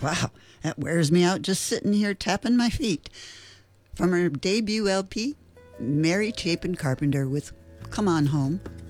Wow, that wears me out just sitting here tapping my feet. From her debut LP, Mary Chapin Carpenter with Come On Home.